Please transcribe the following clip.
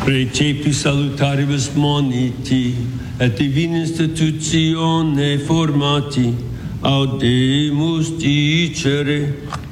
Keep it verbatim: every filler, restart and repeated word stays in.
Precepi salutaribus moniti, et divina institutione formati, audemus dicere,